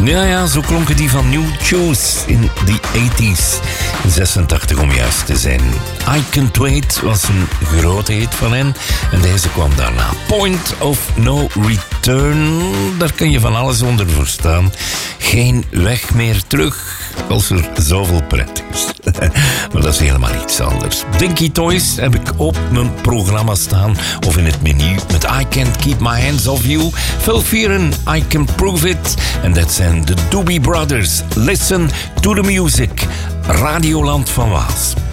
Ja, zo klonken die van New Juice in de 80s. 86 om juist te zijn. I Can't Wait was een grote hit van hen. En deze kwam daarna. Point of No Return. Daar kun je van alles onder verstaan. Geen weg meer terug. Als er zoveel pret is. Maar dat is helemaal iets anders. Dinky Toys heb ik op mijn programma staan. Of in het menu met I Can't Keep My Hands Off You. Phil Fearon, I Can Prove It. En dat zijn de Doobie Brothers. Listen to the music. Radioland van Waas.